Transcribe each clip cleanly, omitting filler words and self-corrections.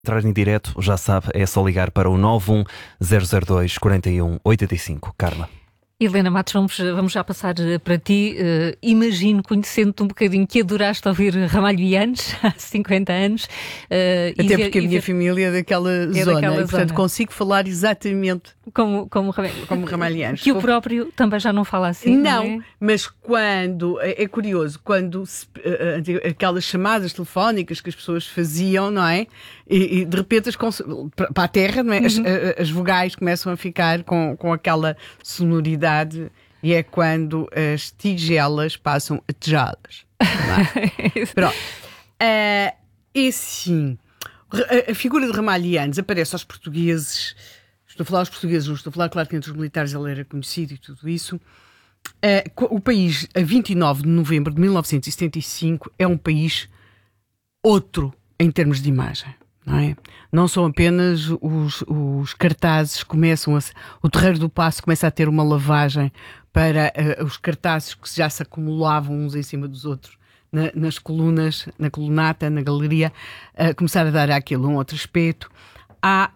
Entrar em direto, já sabe, é só ligar para o 91002 4185. Carla. Helena Matos, vamos já passar para ti. Imagino, conhecendo-te um bocadinho, que adoraste ouvir Ramalho e Yanes há 50 anos. Até porque a minha família é daquela zona, daquela e portanto zona. Consigo falar exatamente como Ramalho e Yanes. Que o próprio também já não fala assim, não é? Mas quando, é curioso, quando aquelas chamadas telefónicas que as pessoas faziam, não é? E de repente para a terra, não é? As vogais começam a ficar com aquela sonoridade. E é quando as tigelas passam a tigelas. Pronto. E sim, a figura de Ramalho e Yanes aparece aos portugueses. Estou a falar aos portugueses, não estou a falar, claro que entre os militares ele era conhecido e tudo isso. O país, a 29 de novembro de 1975, é um país outro em termos de imagem. Não é? Não são apenas os cartazes começam o Terreiro do Paço começa a ter uma lavagem para os cartazes que já se acumulavam uns em cima dos outros nas colunas, na colunata, na galeria, começar a dar àquilo um outro aspecto. Há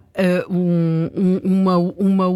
uma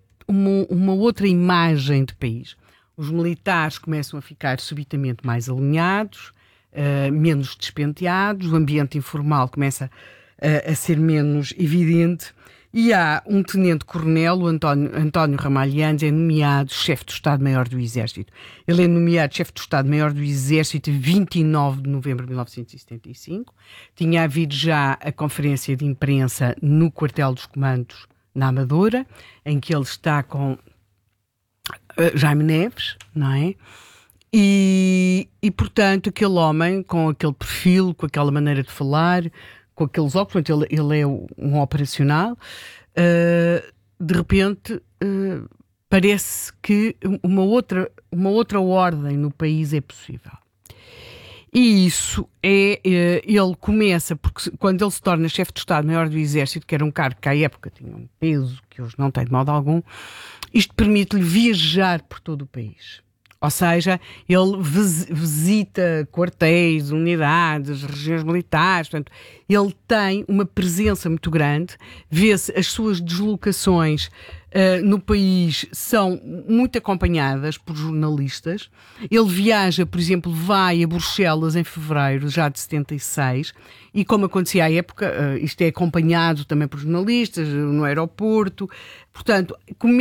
outra imagem de país. Os militares começam a ficar subitamente mais alinhados, menos despenteados, o ambiente informal começa a ser menos evidente, e há um tenente-coronel, o António Ramalho e Yanes, é nomeado chefe do Estado-Maior do Exército. Ele é nomeado chefe do Estado-Maior do Exército em 29 de novembro de 1975. Tinha havido já a conferência de imprensa no quartel dos comandos na Amadora, em que ele está com Jaime Neves, não é? E portanto, aquele homem com aquele perfil, com aquela maneira de falar, com aqueles óculos, ele é um operacional, de repente parece que uma outra ordem no país é possível. E isso ele começa, porque quando ele se torna chefe de Estado-Maior do Exército, que era um cargo que à época tinha um peso que hoje não tem de modo algum, isto permite-lhe viajar por todo o país. Ou seja, ele visita quartéis, unidades, regiões militares, portanto, ele tem uma presença muito grande, vê-se as suas deslocações no país são muito acompanhadas por jornalistas. Ele viaja, por exemplo, vai a Bruxelas em fevereiro já de 76 e, como acontecia à época, isto é acompanhado também por jornalistas no aeroporto. Portanto,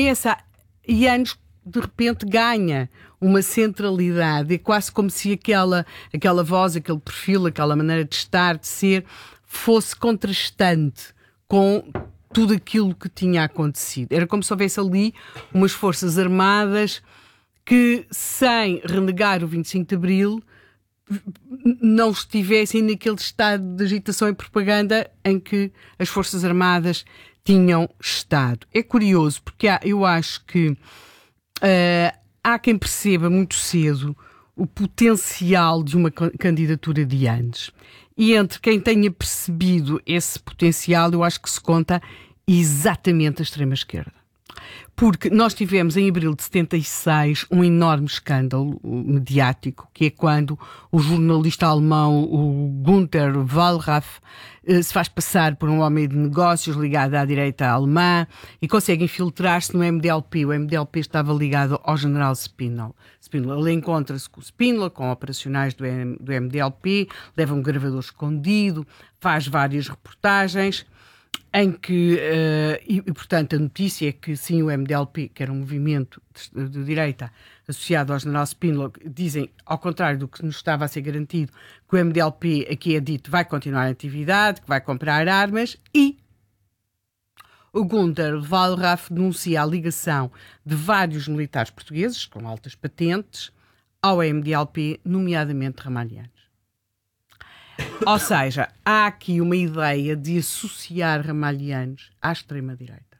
Yanes de repente ganha uma centralidade, é quase como se aquela voz, aquele perfil, aquela maneira de estar, de ser, fosse contrastante com tudo aquilo que tinha acontecido. Era como se houvesse ali umas forças armadas que, sem renegar o 25 de Abril, não estivessem naquele estado de agitação e propaganda em que as forças armadas tinham estado. É curioso, porque eu acho que há quem perceba muito cedo o potencial de uma candidatura de Yanes. E entre quem tenha percebido esse potencial, eu acho que se conta exatamente a extrema-esquerda. Porque nós tivemos em abril de 76 um enorme escândalo mediático, que é quando o jornalista alemão, o Günter Wallraff, se faz passar por um homem de negócios ligado à direita alemã e consegue infiltrar-se no MDLP. O MDLP estava ligado ao general Spindler. Ele encontra-se com o Spindler, com operacionais do MDLP, leva um gravador escondido, faz várias reportagens em que, portanto, a notícia é que sim, o MDLP, que era um movimento de direita associado ao general Spindler, dizem, ao contrário do que nos estava a ser garantido, que o MDLP, aqui é dito, vai continuar a atividade, que vai comprar armas, e o Günter Wallraff denuncia a ligação de vários militares portugueses, com altas patentes, ao MDLP, nomeadamente Ramalho e Yanes. Ou seja, há aqui uma ideia de associar Ramalho e Yanes à extrema-direita.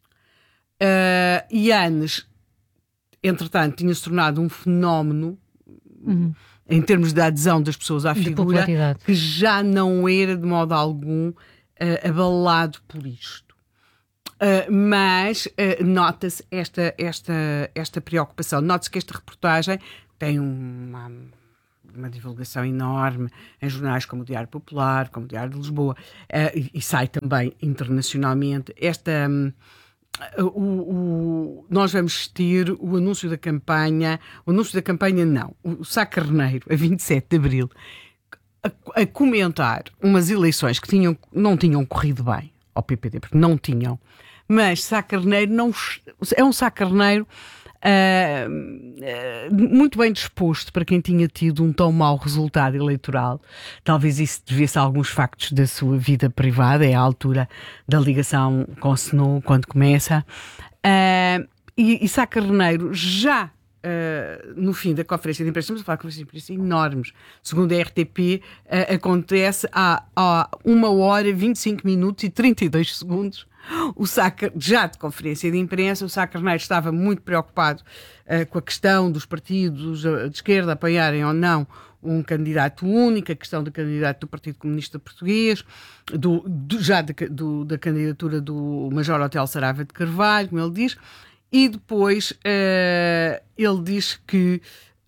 Yanes, entretanto, tinha-se tornado um fenómeno em termos da adesão das pessoas à figura, que já não era de modo algum abalado por isto. Mas nota-se esta preocupação. Nota-se que esta reportagem tem uma divulgação enorme em jornais como o Diário Popular, como o Diário de Lisboa, e sai também internacionalmente. Nós vamos ter o anúncio da campanha, não, o Sá Carneiro, a 27 de Abril, a comentar umas eleições que não tinham corrido bem ao PPD, porque não tinham, mas Sá Carneiro é um Sá Carneiro muito bem disposto para quem tinha tido um tão mau resultado eleitoral. Talvez isso devesse a alguns factos da sua vida privada, é a altura da ligação com o Snow, quando começa. E Sá Carneiro já no fim da conferência de imprensa, estamos a falar de conferências de imprensa enormes, segundo a RTP, acontece há 1h, 25 minutos e 32 segundos. Já de conferência de imprensa, o Sá Carneiro estava muito preocupado com a questão dos partidos de esquerda apoiarem ou não um candidato único, a questão do candidato do Partido Comunista Português, da candidatura do Major Otelo Saraiva de Carvalho, como ele diz, e depois ele diz que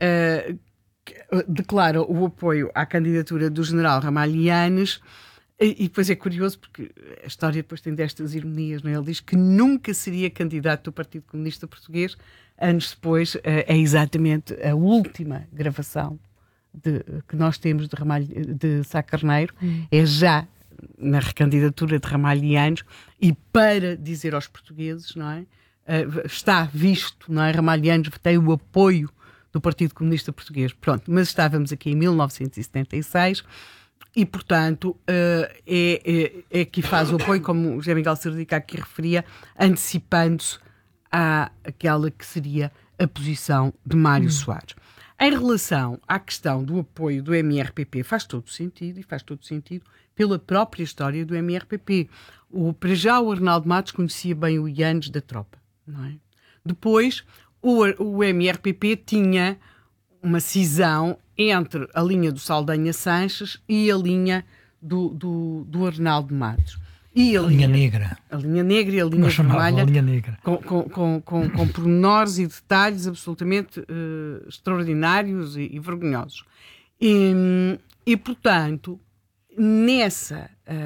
declara o apoio à candidatura do general Ramalhianes. E depois é curioso porque a história depois tem destas ironias, não é? Ele diz que nunca seria candidato do Partido Comunista Português. Anos depois é exatamente a última gravação que nós temos de Sá Carneiro, é já na recandidatura de Ramalhianes, e para dizer aos portugueses, não é? Está visto, não é? Ramalhianes tem o apoio do Partido Comunista Português. Pronto, mas estávamos aqui em 1976. E, portanto, é que faz o apoio, como o José Miguel Serdica aqui referia, antecipando-se àquela que seria a posição de Mário Soares. Em relação à questão do apoio do MRPP, faz todo sentido, e faz todo sentido pela própria história do MRPP. Para já o Arnaldo Matos conhecia bem o Ianes da tropa, não é? Depois, o MRPP tinha uma cisão entre a linha do Saldanha Sanches e a linha do Arnaldo Matos. E a linha negra. A linha negra e a linha vermelha. A linha negra. Com pormenores e detalhes absolutamente extraordinários e vergonhosos. E portanto, nessa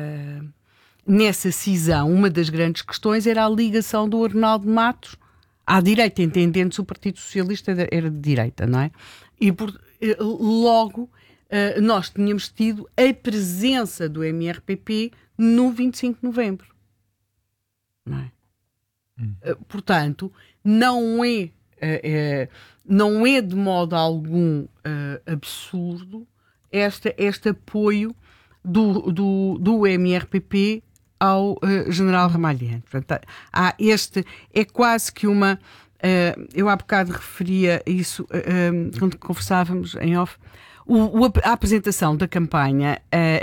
cisão, uma das grandes questões era a ligação do Arnaldo Matos à direita, entendendo-se o Partido Socialista era de direita, não é? E logo nós tínhamos tido a presença do MRPP no 25 de novembro. Não é? Portanto, não é de modo algum absurdo este apoio do MRPP ao general Ramalhianes. Portanto, é quase que uma... eu há bocado referia isso quando conversávamos em off. A apresentação da campanha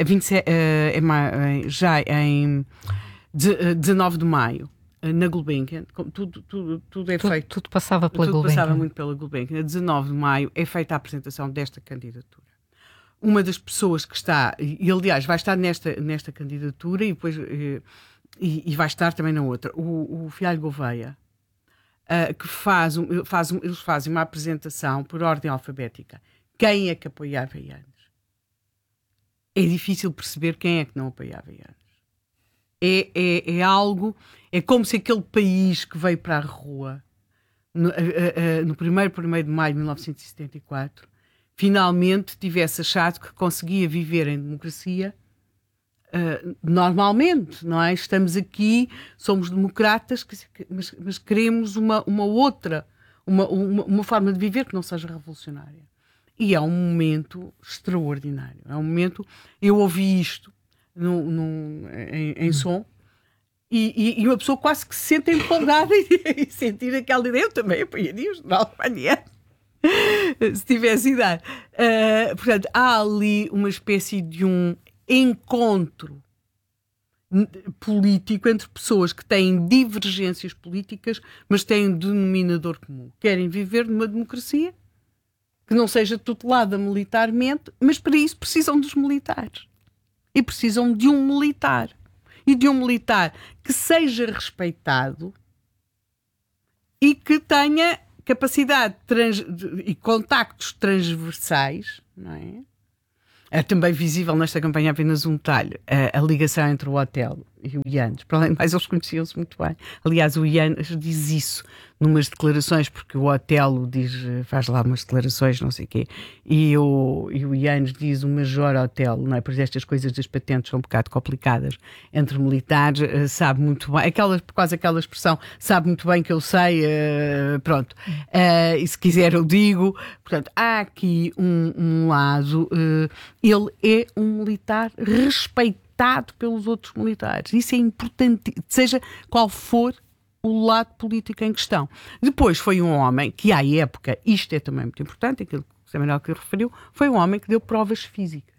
já em 19 de maio na Gulbenkian, tudo é feito. Tudo passava pela Gulbenkian. Tudo passava muito pela Gulbenkian. A 19 de maio é feita a apresentação desta candidatura. Uma das pessoas que está, e aliás vai estar nesta candidatura e depois e vai estar também na outra, o Fialho Gouveia, que eles fazem uma apresentação por ordem alfabética. Quem é que apoiava Ianes? É difícil perceber quem é que não apoiava Ianes. É algo, é como se aquele país que veio para a rua no 1º de maio de 1974 finalmente tivesse achado que conseguia viver em democracia normalmente, não é? Estamos aqui, somos democratas, mas queremos uma outra, uma forma de viver que não seja revolucionária. E é um momento extraordinário. É um momento... Eu ouvi isto em som e uma pessoa quase que se sente empolgada e sentir aquela ideia. Eu também apoiaria o general Ramalhianes se tivesse idade. Portanto, há ali uma espécie de um encontro político entre pessoas que têm divergências políticas, mas têm um denominador comum. Querem viver numa democracia que não seja tutelada militarmente, mas para isso precisam dos militares. E precisam de um militar. E de um militar que seja respeitado e que tenha capacidade e contactos transversais não é? É também visível nesta campanha apenas um detalhe, a ligação entre o Otelo e o Yanes. Para além de mais, eles conheciam-se muito bem. Aliás, o Yanes diz isso numas declarações, porque o Otelo faz lá umas declarações, não sei o quê, e o Yanes diz: o Major Otelo, não é? Pois estas coisas das patentes são um bocado complicadas entre militares, sabe muito bem, quase aquela expressão, sabe muito bem que eu sei, pronto. E se quiser eu digo. Portanto, há aqui um lado, ele é um militar respeitado pelos outros militares. Isso é importante, seja qual for o lado político em questão. Depois foi um homem que, à época, isto é também muito importante, aquilo que o Samuel que referiu, foi um homem que deu provas físicas.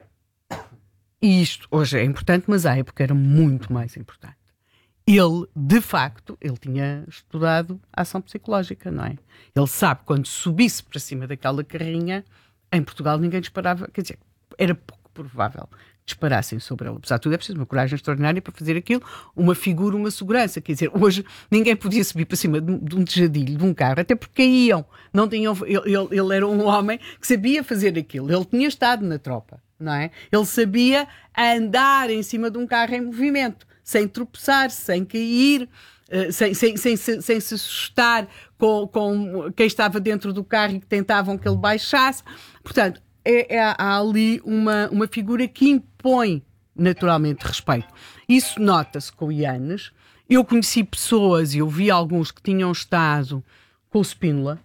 E isto hoje é importante, mas à época era muito mais importante. Ele, de facto, ele tinha estudado a ação psicológica, não é? Ele sabe que quando subisse para cima daquela carrinha, em Portugal ninguém disparava, quer dizer, era pouco provável disparassem sobre ele. Apesar de tudo, é preciso uma coragem extraordinária para fazer aquilo, uma figura, uma segurança. Quer dizer, hoje ninguém podia subir para cima de um tejadilho, de um carro, até porque caíam. Não tinham, ele era um homem que sabia fazer aquilo. Ele tinha estado na tropa, não é? Ele sabia andar em cima de um carro em movimento, sem tropeçar, sem cair, sem se assustar com quem estava dentro do carro e que tentavam que ele baixasse. Portanto, há ali uma figura que impõe naturalmente respeito. Isso nota-se com o Yanes. Eu conheci pessoas, e eu vi alguns que tinham estado com o Spínola,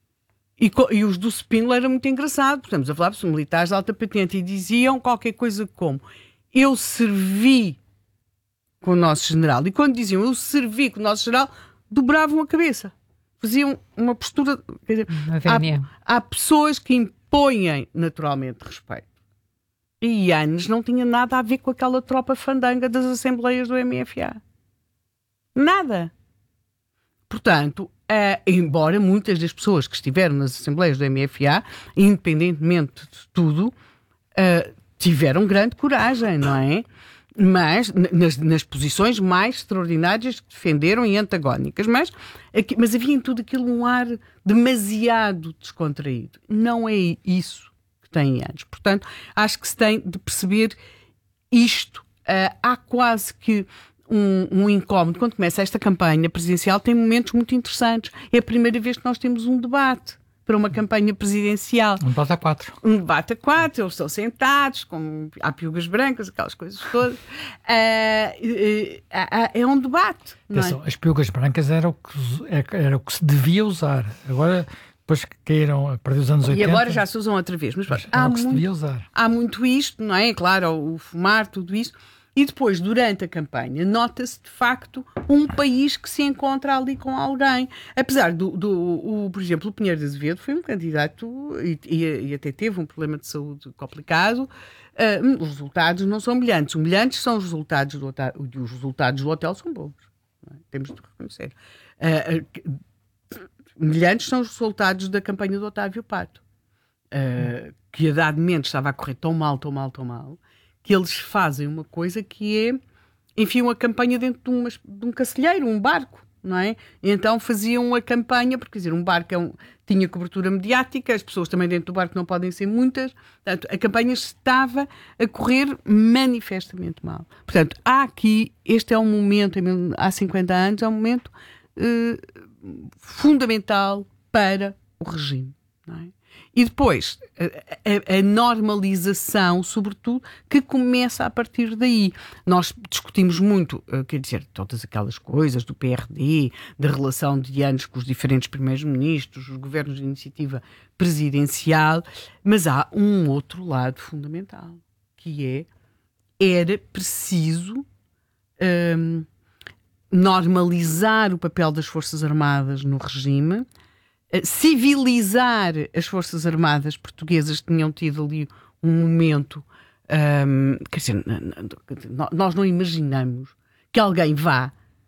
e os do Spínola era muito engraçado. Estamos a falar de militares de alta patente, e diziam qualquer coisa como: eu servi com o nosso general. E quando diziam eu servi com o nosso general, dobravam a cabeça. Faziam uma postura. Quer dizer, há pessoas que impõem naturalmente respeito. E Yanes não tinha nada a ver com aquela tropa fandanga das assembleias do MFA. Nada. Portanto, embora muitas das pessoas que estiveram nas assembleias do MFA, independentemente de tudo, tiveram grande coragem, não é? Mas nas posições mais extraordinárias que defenderam e antagónicas, mas havia em tudo aquilo um ar demasiado descontraído. Não é isso que tem Yanes. Portanto, acho que se tem de perceber isto. Há quase que um incómodo. Quando começa esta campanha presidencial, tem momentos muito interessantes. É a primeira vez que nós temos um debate para uma campanha presidencial. Um debate a 4. Um debate a 4, eles estão sentados, há piugas brancas, aquelas coisas todas. É um debate. Atenção, não é? As piugas brancas era o que se devia usar. Agora, depois que caíram, para os anos 80... E agora já se usam outra vez. Mas era o que se devia usar. Há muito isto, não é? Claro, o fumar, tudo isso. E depois, durante a campanha, nota-se de facto um país que se encontra ali com alguém. Apesar por exemplo, o Pinheiro de Azevedo foi um candidato e até teve um problema de saúde complicado. Os resultados não são brilhantes. Brilhantes são os resultados do Otávio, e os resultados do Otelo são bons. Não é? Temos de reconhecer. Brilhantes são os resultados da campanha do Otávio Pato, que a dado momento estava a correr tão mal, que eles fazem uma coisa que é, enfim, uma campanha dentro de um cacilheiro, um barco, não é? E então faziam a campanha, porque, quer dizer, um barco tinha cobertura mediática, as pessoas também dentro do barco não podem ser muitas, portanto, a campanha estava a correr manifestamente mal. Portanto, há aqui, este é um momento, há 50 anos, é um momento fundamental para o regime, não é? E depois, a normalização, sobretudo, que começa a partir daí. Nós discutimos muito, quer dizer, todas aquelas coisas do PRD, da relação de Yanes com os diferentes primeiros-ministros, os governos de iniciativa presidencial, mas há um outro lado fundamental, que era preciso normalizar o papel das Forças Armadas no regime, civilizar as Forças Armadas portuguesas que tinham tido ali um momento. Quer dizer, nós não imaginamos que alguém vá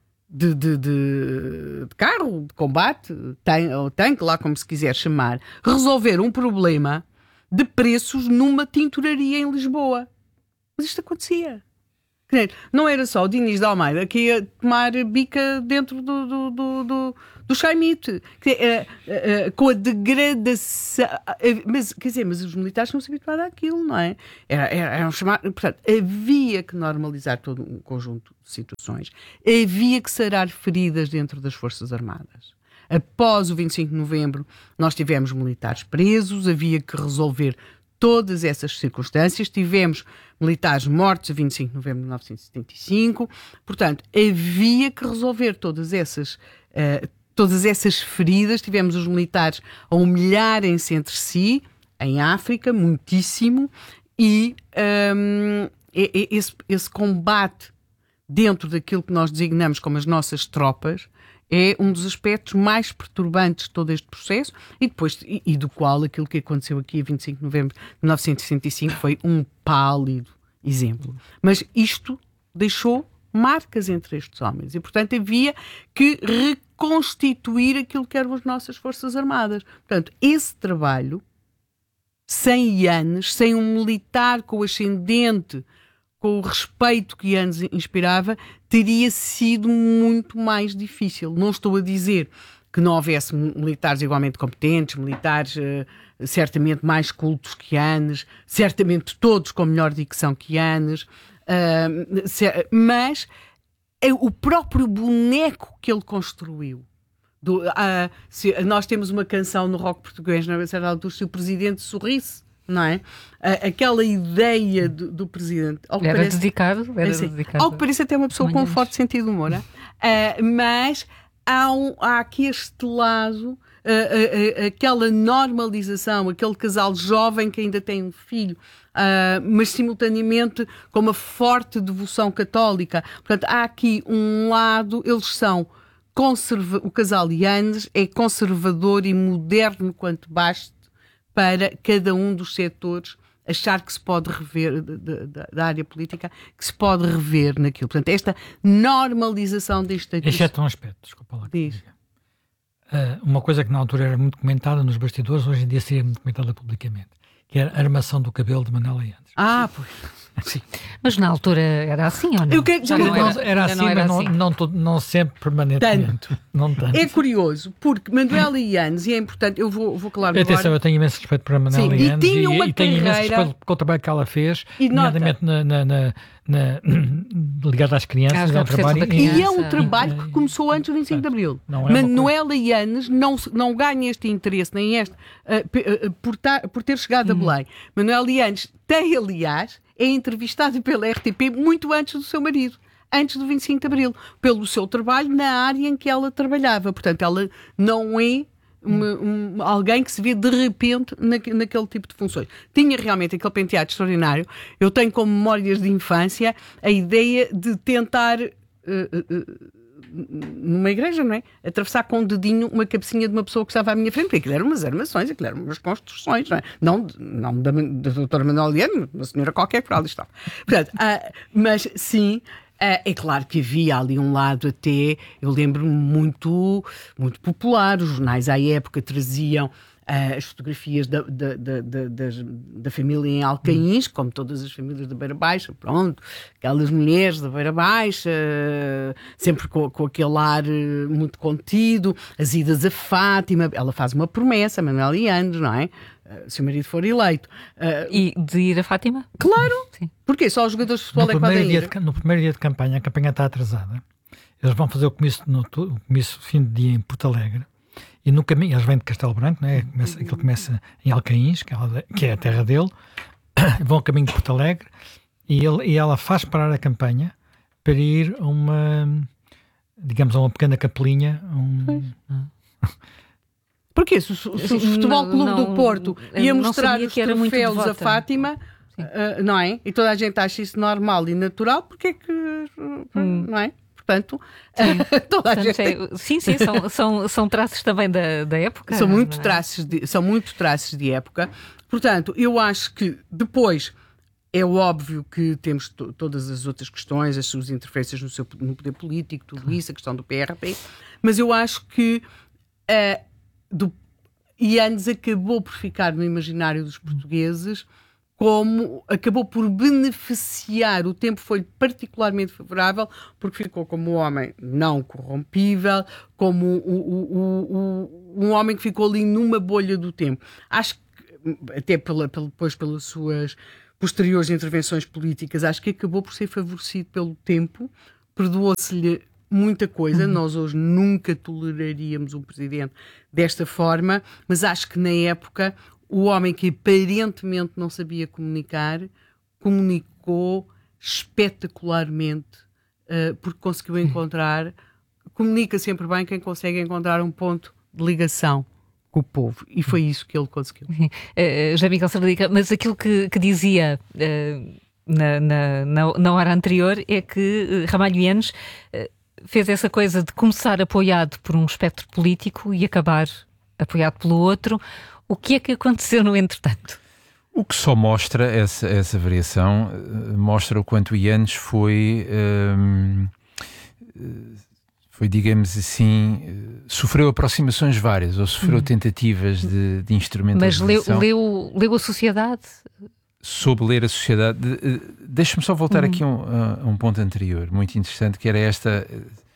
de carro, de combate, ou tanque, lá como se quiser chamar, resolver um problema de preços numa tinturaria em Lisboa. Mas isto acontecia. Não era só o Diniz de Almeida que ia tomar bica dentro do Chaimite, com a degradação. Mas, quer dizer, mas os militares não se habituaram àquilo, não é? Era um chamado. Portanto, havia que normalizar todo um conjunto de situações. Havia que sarar feridas dentro das Forças Armadas. Após o 25 de novembro, nós tivemos militares presos, havia que resolver todas essas circunstâncias. Tivemos militares mortos a 25 de novembro de 1975. Portanto, havia que resolver todas essas feridas. Tivemos os militares a humilharem-se entre si, em África, muitíssimo, e esse combate dentro daquilo que nós designamos como as nossas tropas é um dos aspectos mais perturbantes de todo este processo e do qual aquilo que aconteceu aqui a 25 de novembro de 1965 foi um pálido exemplo. Mas isto deixou marcas entre estes homens e, portanto, havia que reconstituir aquilo que eram as nossas Forças Armadas. Portanto, esse trabalho, sem Yanes, sem um militar com o ascendente, com o respeito que Yanes inspirava, teria sido muito mais difícil. Não estou a dizer que não houvesse militares igualmente competentes, militares certamente mais cultos que Yanes, certamente todos com melhor dicção que Yanes, mas o próprio boneco que ele construiu. Nós temos uma canção no rock português, na certa altura, se o presidente sorrisse, não é? Aquela ideia do presidente. Era dedicado. Ao que parece até uma pessoa com um forte sentido de humor, mas há aqui este lado, aquela normalização, aquele casal jovem que ainda tem um filho, mas simultaneamente com uma forte devoção católica. Portanto, há aqui um lado, eles são o casal Yanes é conservador e moderno quanto baste para cada um dos setores achar que se pode rever da área política, que se pode rever naquilo. Portanto, esta normalização deste... Exceto um aspecto, desculpa lá. Diz. Uma coisa que na altura era muito comentada nos bastidores, hoje em dia seria muito comentada publicamente, que era a armação do cabelo de Manuela Yanes. Pois. Sim. Mas na altura era assim ou não? Era assim, mas não sempre permanentemente. Não tanto. É curioso, porque Manuela Yanes, e é importante, eu vou calar-me agora... Atenção, eu tenho imenso respeito para Manuela Yanes e tenho imenso respeito pelo trabalho que ela fez, nomeadamente ligado às crianças. E é um trabalho que começou antes do 25 de Abril. Manuela Yanes não ganha este interesse, nem este, por ter chegado a Belém. Manuela Yanes tem, aliás, é entrevistada pela RTP muito antes do seu marido, antes do 25 de Abril, pelo seu trabalho na área em que ela trabalhava. Portanto, ela não é alguém que se vê de repente naquele tipo de funções. Tinha realmente aquele penteado extraordinário. Eu tenho como memórias de infância a ideia de tentar... numa igreja, não é? Atravessar com o dedinho uma cabecinha de uma pessoa que estava à minha frente, porque aquilo eram umas armações, aquilo eram umas construções, não é? Não da doutora Manuela Yanes, uma senhora qualquer que ali estava. Portanto, mas sim, é claro que havia ali um lado até, eu lembro-me muito popular, os jornais à época traziam as fotografias da família em Alcaíns, como todas as famílias da Beira Baixa, pronto, aquelas mulheres da Beira Baixa, sempre com aquele ar muito contido, as idas a Fátima, ela faz uma promessa, Manuela Yanes, não é? Se o marido for eleito. E de ir a Fátima? Claro! Sim. Porquê? Só os jogadores de futebol é que podem ir? No primeiro dia de campanha, a campanha está atrasada, eles vão fazer o comício fim de dia em Porto Alegre. E no caminho, eles vêm de Castelo Branco, né? Aquilo começa em Alcaíns, que é a terra dele, vão a caminho de Porto Alegre e ela faz parar a campanha para ir a uma pequena capelinha. Porquê? Se o Futebol Clube do Porto ia mostrar os troféus a Fátima, não é? E toda a gente acha isso normal e natural, porque é que... não é? Portanto, toda a gente... Sim, são traços também da época. São muito traços de época. Portanto, eu acho que depois é óbvio que temos todas as outras questões, as suas interferências no poder político, tudo isso, a questão do PRP, mas eu acho que Yanes acabou por ficar no imaginário dos portugueses como acabou por beneficiar, o tempo foi particularmente favorável, porque ficou como um homem não corrompível, como um homem que ficou ali numa bolha do tempo. Acho que, até depois pelas suas posteriores intervenções políticas, acho que acabou por ser favorecido pelo tempo, perdoou-se-lhe muita coisa. Nós hoje nunca toleraríamos um presidente desta forma, mas acho que na época o homem que aparentemente não sabia comunicar, comunicou espetacularmente, porque conseguiu encontrar, comunica sempre bem quem consegue encontrar um ponto de ligação com o povo, e foi isso que ele conseguiu. José Miguel Serradica, mas aquilo que dizia na hora anterior é que Ramalho Eanes fez essa coisa de começar apoiado por um espectro político e acabar apoiado pelo outro. O que é que aconteceu no entretanto? O que só mostra essa variação, mostra o quanto Eanes foi, digamos assim, sofreu aproximações várias, ou sofreu tentativas de instrumentalização. Mas leu a sociedade? Soube ler a sociedade. Deixa-me só voltar aqui a um ponto anterior, muito interessante, que era esta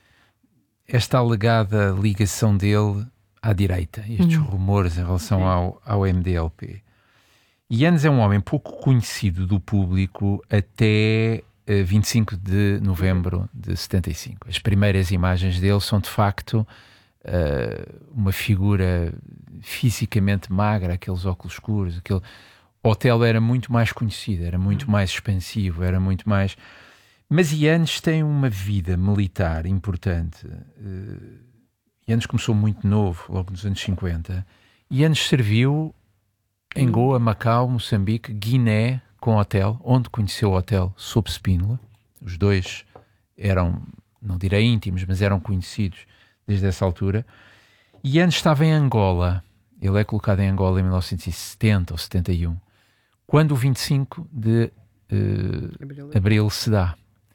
alegada ligação dele à direita, estes rumores em relação ao MDLP. Eanes é um homem pouco conhecido do público até 25 de novembro de 75. As primeiras imagens dele são, de facto, uma figura fisicamente magra, aqueles óculos escuros, Otelo era muito mais conhecido, era muito mais expansivo, era muito mais... Mas Eanes tem uma vida militar importante. Eanes começou muito novo, logo nos anos 50. Eanes serviu em Goa, Macau, Moçambique, Guiné, com Otelo, onde conheceu Otelo sob Spínola. Os dois eram, não direi íntimos, mas eram conhecidos desde essa altura. Eanes estava em Angola. Ele é colocado em Angola em 1970 ou 71, quando o 25 de abril se dá.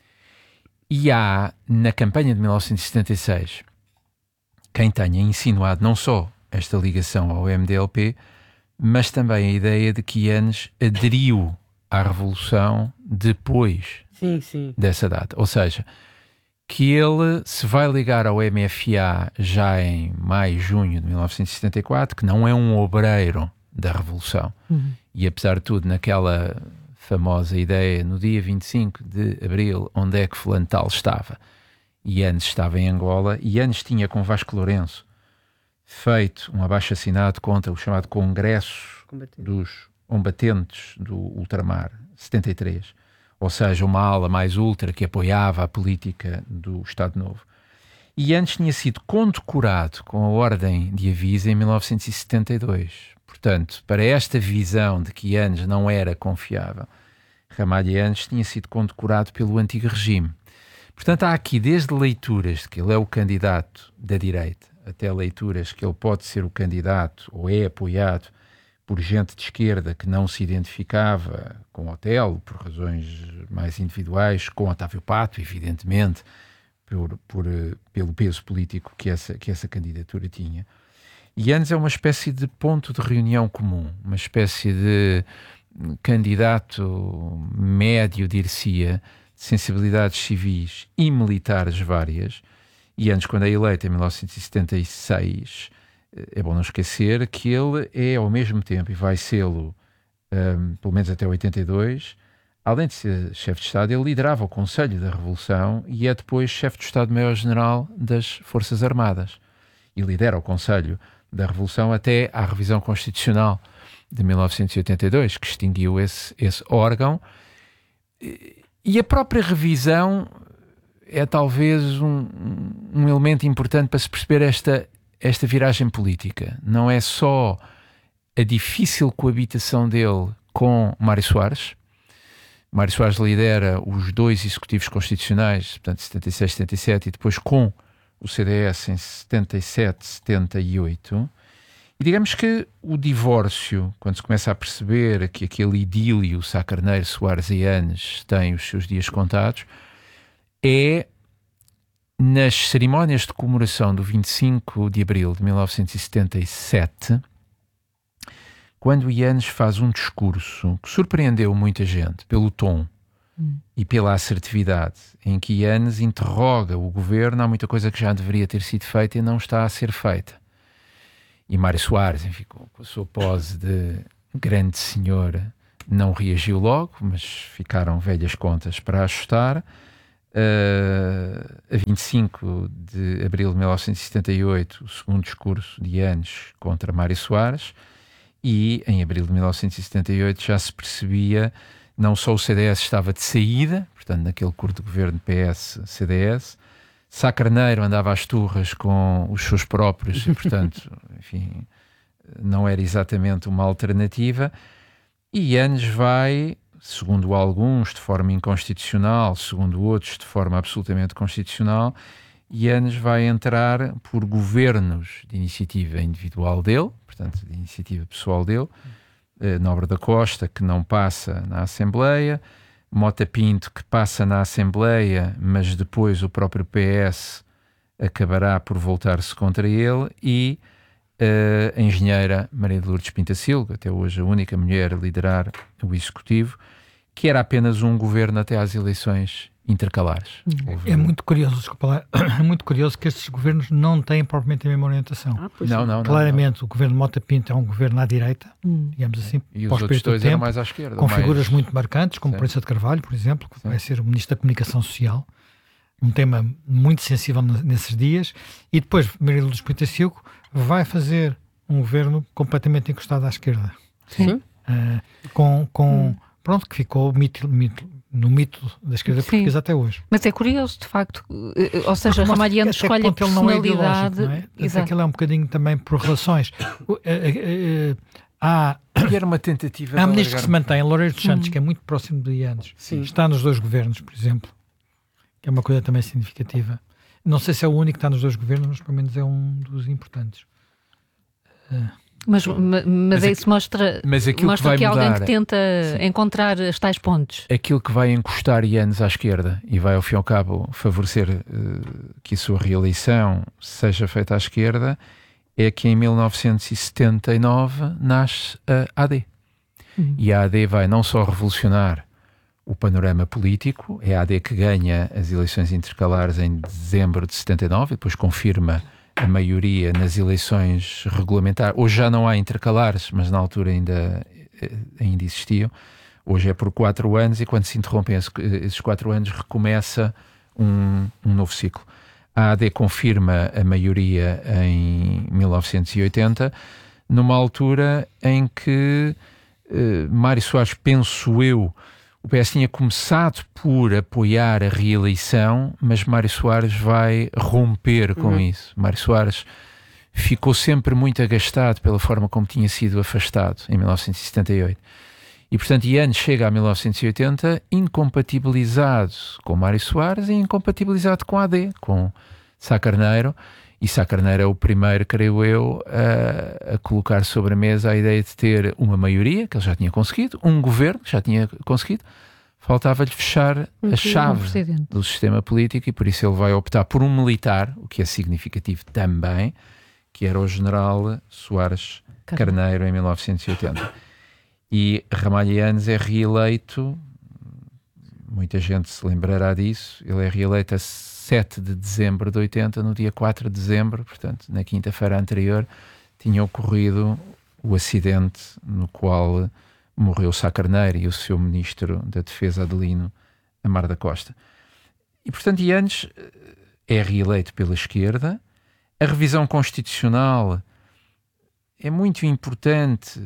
E há, na campanha de 1976, quem tenha insinuado não só esta ligação ao MDLP, mas também a ideia de que Eanes aderiu à Revolução depois dessa data. Ou seja, que ele se vai ligar ao MFA já em maio, junho de 1974, que não é um obreiro da Revolução. E apesar de tudo, naquela famosa ideia, no dia 25 de abril, onde é que fulano tal estava? Eanes estava em Angola, e Eanes tinha com Vasco Lourenço feito um abaixo-assinado contra o chamado Congresso dos Combatentes do Ultramar, 73. Ou seja, uma ala mais ultra que apoiava a política do Estado Novo. E Eanes tinha sido condecorado com a Ordem de Aviso em 1972. Portanto, para esta visão de que Eanes não era confiável, Ramalho Eanes tinha sido condecorado pelo antigo regime. Portanto, há aqui desde leituras de que ele é o candidato da direita, até leituras que ele pode ser o candidato ou é apoiado por gente de esquerda que não se identificava com Otelo, por razões mais individuais, com Otávio Pato, evidentemente, pelo peso político que essa candidatura tinha. E Eanes é uma espécie de ponto de reunião comum, uma espécie de candidato médio, dir-se-ia, de sensibilidades civis e militares várias. E Eanes, quando é eleito em 1976, é bom não esquecer que ele é ao mesmo tempo, e vai sê-lo pelo menos até 82, além de ser chefe de Estado, ele liderava o Conselho da Revolução e é depois chefe de Estado-Maior-General das Forças Armadas. E lidera o Conselho da Revolução até à revisão constitucional de 1982, que extinguiu esse órgão. E a própria revisão é talvez um elemento importante para se perceber esta viragem política. Não é só a difícil coabitação dele com Mário Soares. Mário Soares lidera os dois executivos constitucionais, portanto 76, 77, e depois com o CDS em 77, 78. E digamos que o divórcio, quando se começa a perceber que aquele idílio Sá Carneiro, Soares e Eanes tem os seus dias contados, é nas cerimónias de comemoração do 25 de abril de 1977, quando Yanes faz um discurso que surpreendeu muita gente pelo tom e pela assertividade, em que Yanes interroga o governo, há muita coisa que já deveria ter sido feita e não está a ser feita. E Mário Soares, enfim, com a sua pose de grande senhor, não reagiu logo, mas ficaram velhas contas para ajustar. A 25 de abril de 1978, o segundo discurso de Yanes contra Mário Soares, e em abril de 1978 já se percebia, não só o CDS estava de saída, portanto naquele curto governo PS-CDS, Sá Carneiro andava às turras com os seus próprios e, portanto, enfim, não era exatamente uma alternativa, e Yanes vai, segundo alguns de forma inconstitucional, segundo outros de forma absolutamente constitucional, Yanes vai entrar por governos de iniciativa individual dele, portanto de iniciativa pessoal dele, Nobre da Costa, que não passa na Assembleia, Mota Pinto, que passa na Assembleia, mas depois o próprio PS acabará por voltar-se contra ele, e a engenheira Maria de Lourdes Pintacilgo, até hoje a única mulher a liderar o Executivo, que era apenas um governo até às eleições intercalares. É muito curioso, desculpa lá, é muito curioso que estes governos não têm propriamente a mesma orientação. Não. Claramente, o governo Mota Pinto é um governo à direita, digamos assim, e os outros dois eram mais à esquerda. Com figuras muito marcantes, como Proença de Carvalho, por exemplo, que vai ser o Ministro da Comunicação Social, um tema muito sensível nesses dias, e depois Maria de Lourdes Pintacilgo vai fazer um governo completamente encostado à esquerda. Sim. Pronto, que ficou no mito da esquerda portuguesa até hoje. Mas é curioso, de facto, ou seja, Ramalho Yanes escolhe a personalidade. Não é? Exato. Aquilo é um bocadinho também por relações. E era uma tentativa. Há ministros que se mantêm, Loureiro dos Santos, que é muito próximo de Yanes, está nos dois governos, por exemplo, que é uma coisa também significativa. Não sei se é o único que está nos dois governos, mas pelo menos é um dos importantes. Mas isso mostra que alguém que tenta encontrar as tais pontes. Aquilo que vai encostar Yanes à esquerda e vai, ao fim e ao cabo, favorecer que a sua reeleição seja feita à esquerda, é que em 1979 nasce a AD. E a AD vai não só revolucionar o panorama político, é a AD que ganha as eleições intercalares em dezembro de 79 e depois confirma a maioria nas eleições regulamentares. Hoje já não há intercalares, mas na altura ainda existiam. Hoje é por 4 anos e quando se interrompem esses 4 anos recomeça um novo ciclo. A AD confirma a maioria em 1980, numa altura em que Mário Soares, penso eu, o PS tinha começado por apoiar a reeleição, mas Mário Soares vai romper com isso. Mário Soares ficou sempre muito agastado pela forma como tinha sido afastado em 1978. E, portanto, Yanes chega a 1980 incompatibilizado com Mário Soares e incompatibilizado com a AD, com Sá Carneiro. E Sá Carneiro é o primeiro, creio eu, a colocar sobre a mesa a ideia de ter uma maioria, que ele já tinha conseguido, um governo que já tinha conseguido. Faltava-lhe fechar a chave do sistema político e por isso ele vai optar por um militar, o que é significativo também, que era o general Soares Carneiro em 1980. E Ramalho Yanes é reeleito, muita gente se lembrará disso, ele é reeleito a 7 de dezembro de 80, no dia 4 de dezembro, portanto, na quinta-feira anterior, tinha ocorrido o acidente no qual morreu Sá Carneiro e o seu ministro da Defesa, Adelino Amar da Costa. E, portanto, Yanes é reeleito pela esquerda. A revisão constitucional é muito importante.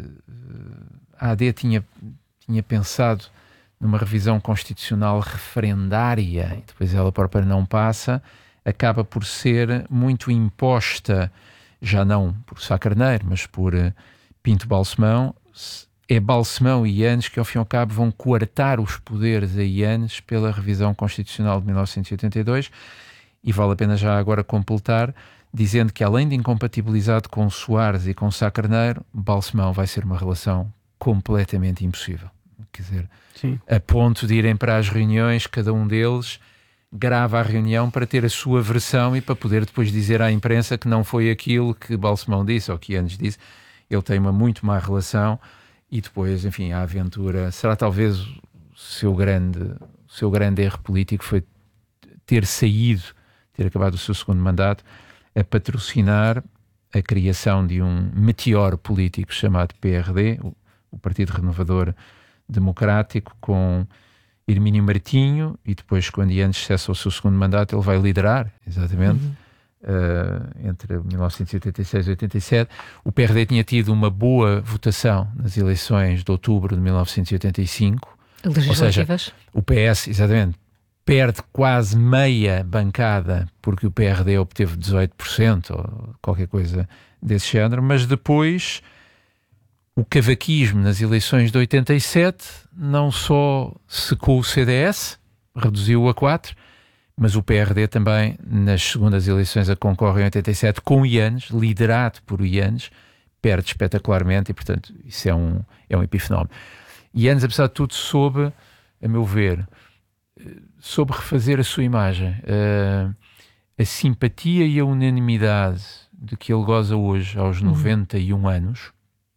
A AD tinha pensado numa revisão constitucional referendária e depois ela própria não passa, acaba por ser muito imposta, já não por Sá Carneiro, mas por Pinto Balsemão. É Balsemão e Yanes que, ao fim e ao cabo, vão coartar os poderes a Yanes pela revisão constitucional de 1982 e vale a pena já agora completar, dizendo que, além de incompatibilizado com Soares e com Sá Carneiro, Balsemão vai ser uma relação completamente impossível. Quer dizer, a ponto de irem para as reuniões, cada um deles grava a reunião para ter a sua versão e para poder depois dizer à imprensa que não foi aquilo que Balsemão disse ou que Yanes disse. ele tem uma muito má relação e depois, enfim, a aventura será talvez o seu grande erro político foi ter acabado o seu segundo mandato a patrocinar a criação de um meteoro político chamado PRD, o Partido Renovador Democrático, com Hermínio Martinho, e depois, quando Yanes cessa o seu segundo mandato, ele vai liderar, exatamente, entre 1986 e 87. O PRD tinha tido uma boa votação nas eleições de outubro de 1985. Ou seja, o PS, exatamente, perde quase meia bancada porque o PRD obteve 18% ou qualquer coisa desse género, mas depois o cavaquismo nas eleições de 87 não só secou o CDS, reduziu-o a 4%, mas o PRD também, nas segundas eleições a concorre em 87, com o Yanes, liderado por Yanes, perde espetacularmente e, portanto, isso é um epifenómeno. Yanes, apesar de tudo, soube, a meu ver, refazer a sua imagem. A simpatia e a unanimidade de que ele goza hoje, aos 91 anos,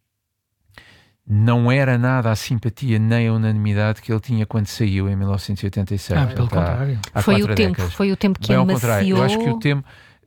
não era nada a simpatia nem a unanimidade que ele tinha quando saiu em 1986. Pelo contrário. Foi o tempo que amaciou. Eu acho que o tempo...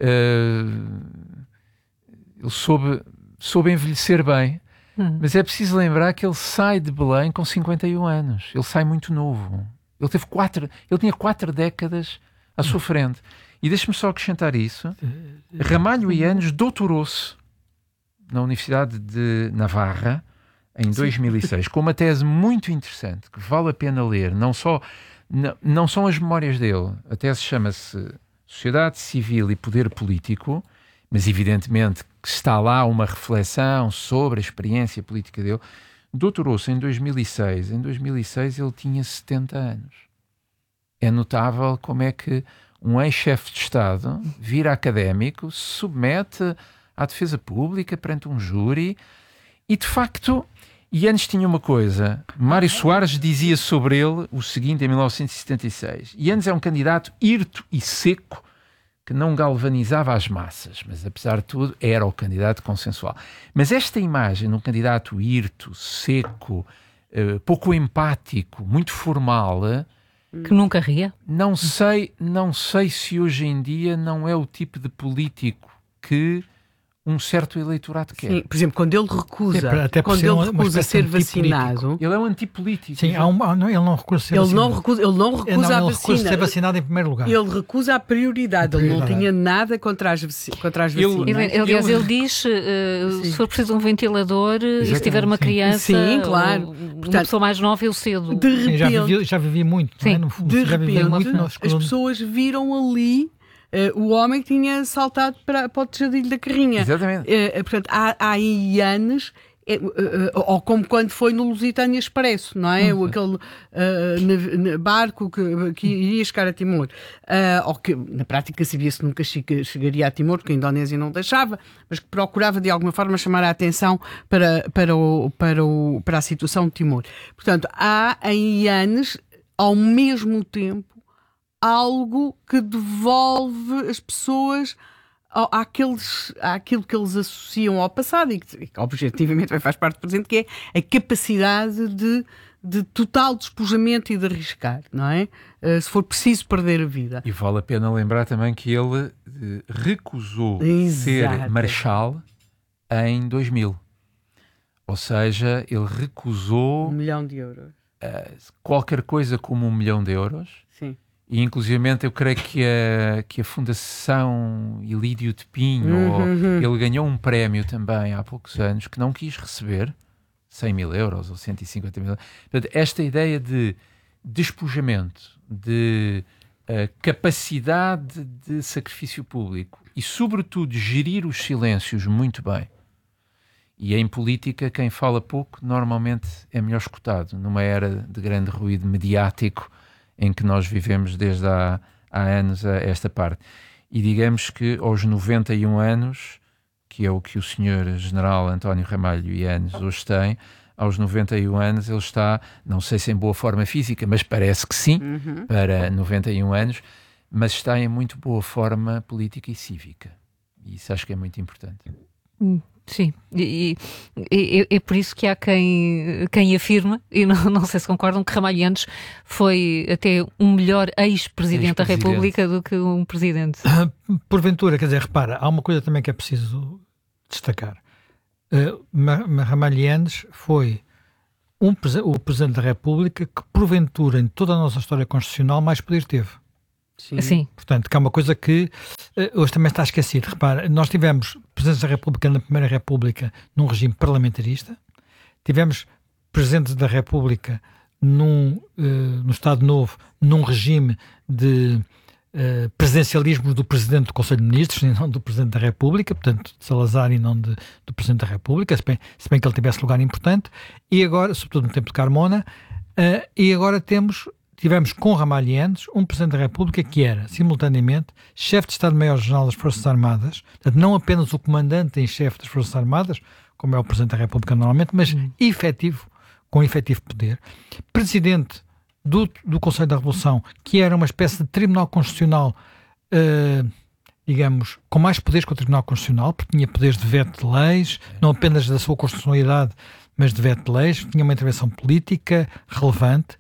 ele soube envelhecer bem, mas é preciso lembrar que ele sai de Belém com 51 anos. Ele sai muito novo. Ele tinha 4 décadas à sua frente. E deixe-me só acrescentar isso. Ramalho Yanes doutorou-se na Universidade de Navarra em 2006, com uma tese muito interessante, que vale a pena ler. Não são as memórias dele. A tese chama-se Sociedade Civil e Poder Político, mas evidentemente que está lá uma reflexão sobre a experiência política dele. Doutorou-se em 2006. Em 2006 ele tinha 70 anos. É notável como é que um ex-chefe de Estado vira académico, se submete à defesa pública perante um júri e, de facto, Yanes tinha uma coisa. Mário Soares dizia sobre ele o seguinte em 1976. Yanes é um candidato hirto e seco que não galvanizava as massas, mas, apesar de tudo, era o candidato consensual. Mas esta imagem de um candidato hirto, seco, pouco empático, muito formal... Que nunca ria? Não sei se hoje em dia não é o tipo de político que um certo eleitorado quer. Sim, por exemplo, quando ele recusa, ser vacinado... Ele é um antipolítico. Sim, ele não recusa ser vacinado. Ele não recusa a vacina. Recusa ser vacinado em primeiro lugar. Ele recusa a prioridade. Ele não tinha nada contra as vacinas. Aliás, ele diz, se for preciso um ventilador, e se tiver uma criança, sim, claro. Portanto, uma pessoa mais nova, eu cedo. De repente, já vivi muito. Sim. Não é? De repente, as pessoas viram ali o homem que tinha saltado para o tejadilho da carrinha. Exatamente. Portanto, há aí anos, ou como quando foi no Lusitânia Expresso, não é? Aquele barco que iria chegar a Timor. Ou que, na prática, sabia-se que nunca chegaria a Timor, porque a Indonésia não deixava, mas que procurava, de alguma forma, chamar a atenção para a situação de Timor. Portanto, há em anos, ao mesmo tempo, algo que devolve as pessoas àquilo que eles associam ao passado e que objetivamente faz parte do presente, que é a capacidade de total despojamento e de arriscar, não é? Se for preciso perder a vida. E vale a pena lembrar também que ele recusou ser marechal em 2000. Ou seja, ele recusou... 1 milhão de euros. Qualquer coisa como 1 milhão de euros. Sim. E, inclusivamente, eu creio que a Fundação Ilídio de Pinho, ele ganhou um prémio também há poucos anos, que não quis receber 100 mil euros ou 150 mil euros. Portanto, esta ideia de despojamento, de capacidade de sacrifício público e, sobretudo, gerir os silêncios muito bem. E em política, quem fala pouco normalmente é melhor escutado, numa era de grande ruído mediático em que nós vivemos desde há anos a esta parte. E digamos que aos 91 anos, que é o que o Sr. General António Ramalho Yanes hoje tem, aos 91 anos ele está, não sei se em boa forma física, mas parece que sim, para 91 anos, mas está em muito boa forma política e cívica. E isso acho que é muito importante. Sim, e é por isso que há quem afirma, e não sei se concordam, que Ramalhianes foi até um melhor ex-presidente da República do que um presidente. Porventura, quer dizer, repara, há uma coisa também que é preciso destacar. Ramalhianes foi o presidente da República que, porventura, em toda a nossa história constitucional, mais poder teve. Sim. Portanto, que é uma coisa que hoje também está esquecido. Repara, nós tivemos presidentes da República na Primeira República num regime parlamentarista, tivemos presidentes da República no Estado Novo num regime de presidencialismo do Presidente do Conselho de Ministros e não do Presidente da República, portanto de Salazar e não do Presidente da República, se bem que ele tivesse lugar importante, e agora, sobretudo no tempo de Carmona, e agora tivemos com Ramalhianes um Presidente da República que era, simultaneamente, chefe de Estado-Maior-General das Forças Armadas, portanto, não apenas o comandante em chefe das Forças Armadas, como é o Presidente da República normalmente, mas com efetivo poder, Presidente do Conselho da Revolução, que era uma espécie de Tribunal Constitucional, digamos, com mais poderes que o Tribunal Constitucional, porque tinha poderes de veto de leis, não apenas da sua constitucionalidade, mas de veto de leis, tinha uma intervenção política relevante,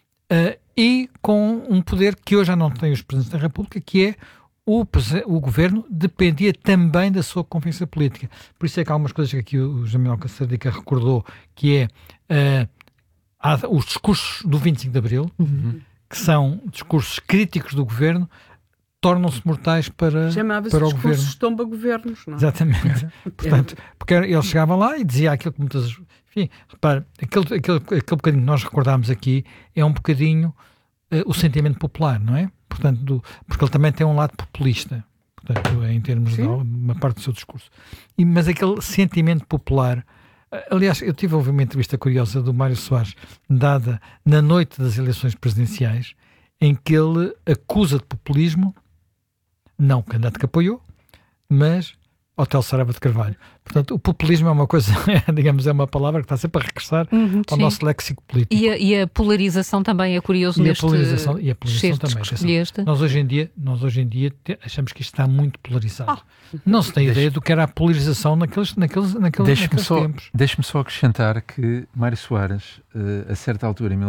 e com um poder que hoje já não tem os Presidentes da República, que é o Governo dependia também da sua confiança política. Por isso é que há algumas coisas que aqui o Jamil Alcacerdica recordou, que é os discursos do 25 de Abril, que são discursos críticos do Governo, tornam-se mortais para o Governo. Discursos tomba-governos, não é? Exatamente. Portanto, porque ele chegava lá e dizia aquilo que muitas... Enfim, repare, aquele bocadinho que nós recordámos aqui é um bocadinho o sentimento popular, não é? Portanto, porque ele também tem um lado populista, portanto, em termos de uma parte do seu discurso. Mas aquele sentimento popular... Aliás, eu tive a ouvir uma entrevista curiosa do Mário Soares, dada na noite das eleições presidenciais, em que ele acusa de populismo, não o candidato que apoiou, mas Hotel Saraiva de Carvalho. Portanto, o populismo é uma coisa, digamos, é uma palavra que está sempre a regressar ao nosso léxico político. E a polarização também é curioso neste polarização também. Escolheste. Nós hoje em dia achamos que isto está muito polarizado. Não se tem ideia do que era a polarização naqueles tempos. Deixe-me só acrescentar que Mário Soares, a certa altura, em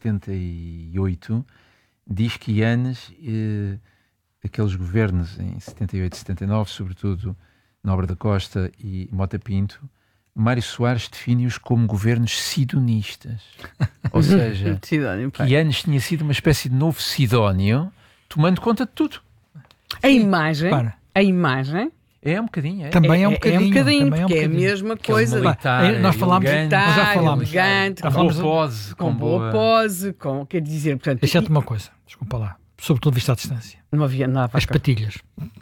1978, diz que Yanes, aqueles governos em 78 e 79, sobretudo Nobre da Costa e Mota Pinto, Mário Soares define-os como governos sidonistas. Ou seja, Yanes tinha sido uma espécie de novo Sidónio, tomando conta de tudo. A imagem é um bocadinho. Também é um bocadinho, porque é a mesma coisa. Nós falámos, já falámos. Elegante, com boa pose, quer dizer, portanto... Deixa-te uma coisa, desculpa lá. Sobretudo vista à distância. Não havia nada. As patilhas.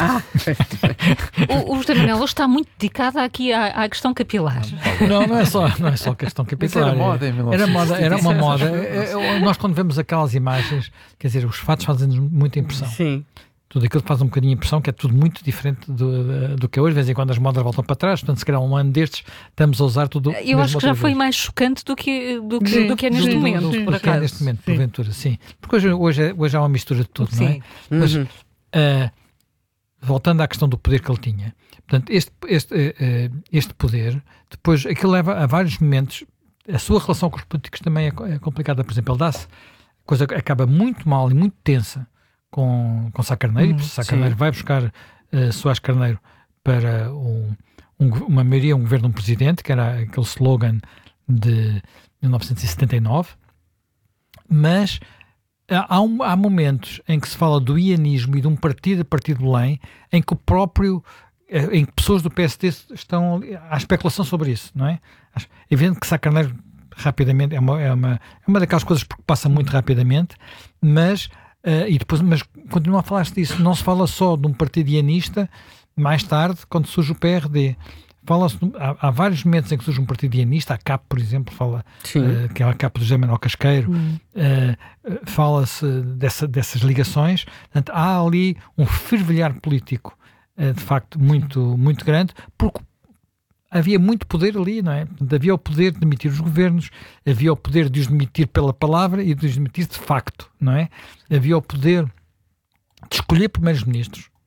O José Manuel está muito dedicado aqui à questão capilar. Não é só questão capilar. Era uma moda. Nós quando vemos aquelas imagens, quer dizer, os fatos fazem-nos muita impressão. Sim. Tudo aquilo faz um bocadinho a impressão que é tudo muito diferente do que é hoje. De vez em quando as modas voltam para trás, portanto, se calhar um ano destes estamos a usar tudo. Eu acho que já foi mais chocante do que é neste momento, por acaso. Neste momento, porventura, sim. Porque hoje há uma mistura de tudo, não é? Mas, voltando à questão do poder que ele tinha, portanto, este poder, depois, aquilo leva a vários momentos. A sua relação com os políticos também é complicada. Por exemplo, ele a coisa acaba muito mal e muito tensa com Sá Carneiro, e Sá Carneiro vai buscar Soares Carneiro para uma maioria, um governo, um presidente, que era aquele slogan de 1979, mas há momentos em que se fala do ianismo e de um partido de Belém, em que em que pessoas do PSD estão à especulação sobre isso, não é? É evidente que Sá Carneiro rapidamente é uma daquelas coisas que passa muito rapidamente, mas continua a falar-se disso. Não se fala só de um partido ianista. Mais tarde, quando surge o PRD, fala-se há vários momentos em que surge um partido ianista. A CAP, por exemplo, que é a CAP do José Manuel Casqueiro, fala-se dessas ligações. Portanto, há ali um fervilhar político de facto muito, muito grande, porque havia muito poder ali, não é? Portanto, havia o poder de demitir os governos, havia o poder de os demitir pela palavra e de os demitir de facto, não é? Havia o poder de escolher primeiros-ministros.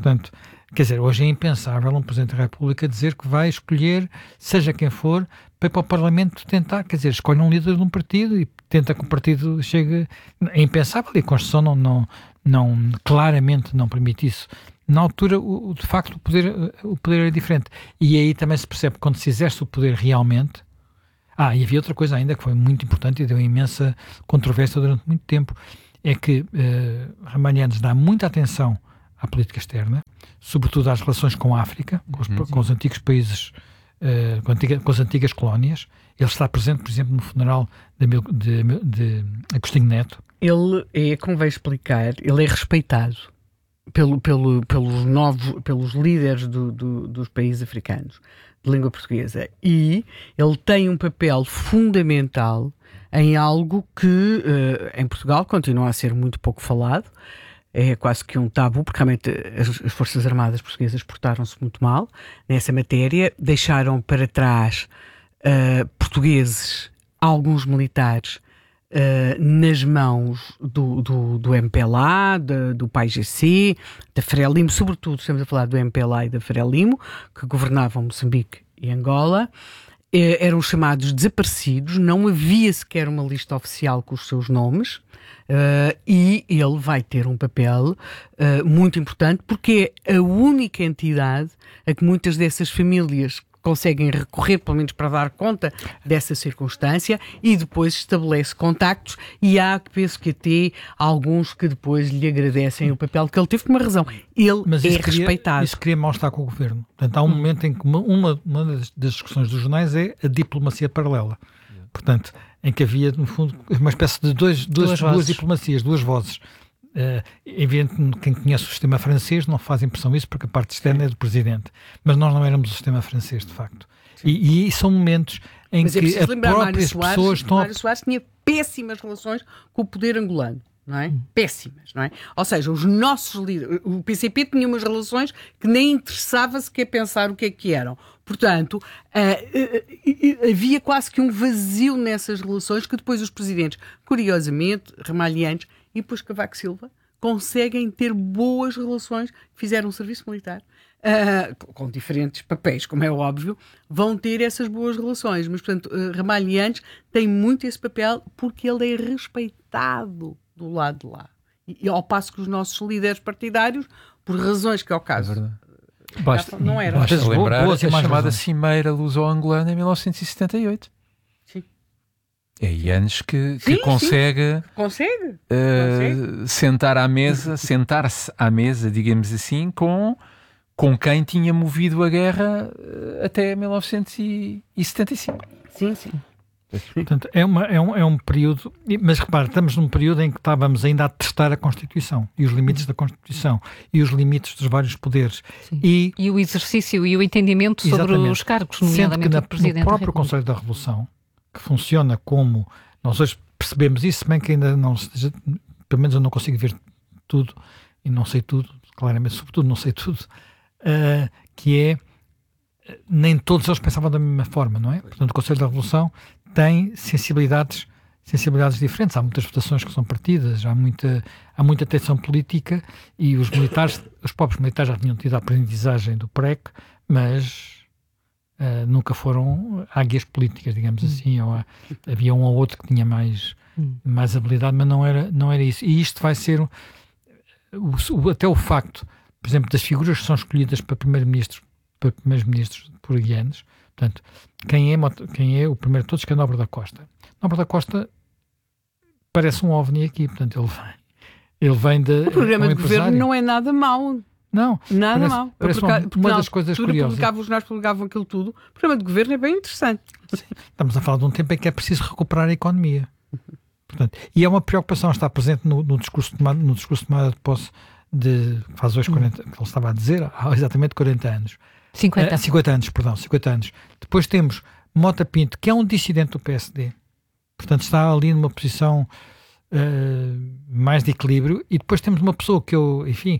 Portanto, quer dizer, hoje é impensável um Presidente da República dizer que vai escolher, seja quem for, para ir para o Parlamento tentar, quer dizer, escolhe um líder de um partido e tenta que o partido chegue. É impensável e a Constituição claramente não permite isso. Na altura, de facto, o poder era diferente. E aí também se percebe que quando se exerce o poder realmente. E havia outra coisa ainda que foi muito importante e deu imensa controvérsia durante muito tempo, é que Ramalhianes dá muita atenção à política externa, sobretudo às relações com a África, com os antigos países, com as antigas colónias. Ele está presente, por exemplo, no funeral de Agostinho Neto. Ele é, como vai explicar, ele é respeitado pelos líderes dos países africanos de língua portuguesa, e ele tem um papel fundamental em algo que em Portugal continua a ser muito pouco falado. É quase que um tabu, porque realmente as Forças Armadas Portuguesas portaram-se muito mal nessa matéria, deixaram para trás portugueses, alguns militares, nas mãos do MPLA, do PAIGC, da Frelimo, sobretudo estamos a falar do MPLA e da Frelimo, que governavam Moçambique e Angola. Eram chamados desaparecidos, não havia sequer uma lista oficial com os seus nomes, e ele vai ter um papel muito importante, porque é a única entidade a que muitas dessas famílias conseguem recorrer, pelo menos para dar conta dessa circunstância, e depois estabelece contactos, e penso que até alguns que depois lhe agradecem o papel que ele teve, por uma razão. Ele respeitado. Isso cria mal-estar com o governo. Portanto, há um momento em que uma das discussões dos jornais é a diplomacia paralela. Portanto, em que havia, no fundo, uma espécie de duas diplomacias, duas vozes. Evidente, quem conhece o sistema francês não faz impressão isso, porque a parte externa é do presidente, mas nós não éramos o sistema francês, de facto. E são momentos em que as próprias pessoas estão... Mário Soares tinha péssimas relações com o poder angolano, não é? Péssimas, não é? Ou seja, os nossos líderes, o PCP tinha umas relações que nem interessava sequer pensar o que é que eram. Portanto, havia quase que um vazio nessas relações que depois os presidentes, curiosamente, Ramalhianes e depois Cavaco Silva, conseguem ter boas relações, fizeram um serviço militar, com diferentes papéis, como é óbvio, vão ter essas boas relações. Mas, portanto, Ramalhianes tem muito esse papel porque ele é respeitado do lado de lá. E ao passo que os nossos líderes partidários, por razões que é o caso... não era. Basta lembrar a chamada Cimeira Luso-Angolana em 1978. É Yanes que consegue sentar-se à mesa, digamos assim, com quem tinha movido a guerra até 1975. Sim. Portanto, é um período, mas repare, estamos num período em que estávamos ainda a testar a Constituição e os limites da Constituição e os limites dos vários poderes. E o exercício e o entendimento sobre os cargos, nomeadamente do Presidente no próprio Conselho da Revolução, que funciona como... Nós hoje percebemos isso, bem que ainda não esteja... Pelo menos eu não consigo ver tudo, e não sei tudo, claramente, sobretudo não sei tudo, que é... Nem todos eles pensavam da mesma forma, não é? Portanto, o Conselho da Revolução tem sensibilidades diferentes. Há muitas votações que são partidas, há muita tensão política, e os próprios militares já tinham tido a aprendizagem do PREC, mas... nunca foram águias políticas, digamos assim, ou havia um ou outro que tinha mais habilidade, mas não era isso. E isto vai ser até o facto, por exemplo, das figuras que são escolhidas para primeiros-ministros por Yanes. Portanto, quem é o primeiro de todos, que é Nobre da Costa. Nobre da Costa parece um ovni aqui, portanto ele vem de... O programa de governo não é nada mau. Não, nada mal. Parece uma das coisas curiosas. Os jornais publicavam aquilo tudo. O programa de governo é bem interessante. Sim. Estamos a falar de um tempo em que é preciso recuperar a economia. Portanto, e é uma preocupação estar presente no discurso de tomada de posse faz hoje 40, que ele estava a dizer, há exatamente 40 anos. 50 anos. Depois temos Mota Pinto, que é um dissidente do PSD. Portanto, está ali numa posição mais de equilíbrio. E depois temos uma pessoa que